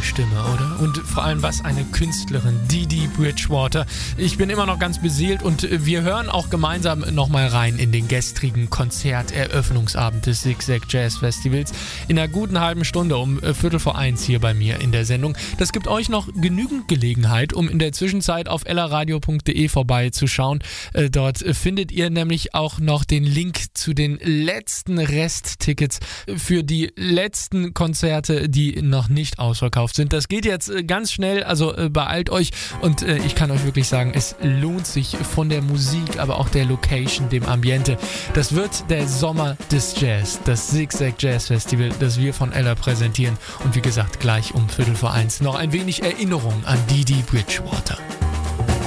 Stimme, oder? Und vor allem was eine Künstlerin, Dee Bridgewater. Ich bin immer noch ganz beseelt und wir hören auch gemeinsam nochmal rein in den gestrigen Konzerteröffnungsabend des Zigzag Jazz Festivals. In einer guten halben Stunde um 1:15 hier bei mir in der Sendung. Das gibt euch noch genügend Gelegenheit, um in der Zwischenzeit auf ellaradio.de vorbeizuschauen. Dort findet ihr nämlich auch noch den Link zu den letzten Resttickets für die letzten Konzerte, die noch nicht ausverkauft sind. Das geht jetzt ganz schnell, also beeilt euch und ich kann euch wirklich sagen, es lohnt sich von der Musik, aber auch der Location, dem Ambiente. Das wird der Sommer des Jazz, das Zigzag Jazz Festival, das wir von Ella präsentieren und wie gesagt gleich um 1:15 noch ein wenig Erinnerung an Dee Bridgewater.